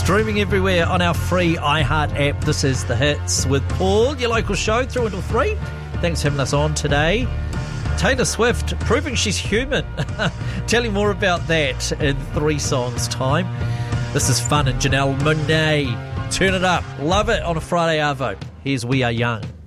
Streaming everywhere on our free iHeart app. This is The Hits with Paul, your local show through until 3. Thanks for having us on today. Taylor Swift, proving she's human. Tell you more about that in 3 songs' time. This is Fun and Janelle Monáe. Turn it up. Love it on a Friday Arvo. Here's We Are Young.